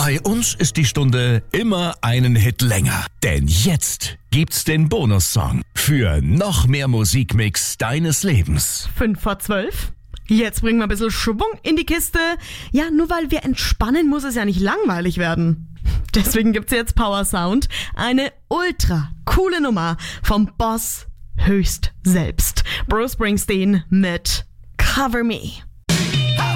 Bei uns ist die Stunde immer einen Hit länger. Denn jetzt gibt's den Bonussong für noch mehr Musikmix deines Lebens. 5:12. Jetzt bringen wir ein bisschen Schwung in die Kiste. Ja, nur weil wir entspannen, muss es ja nicht langweilig werden. Deswegen gibt's jetzt Power Sound. Eine ultra coole Nummer vom Boss höchst selbst. Bruce Springsteen mit Cover Me.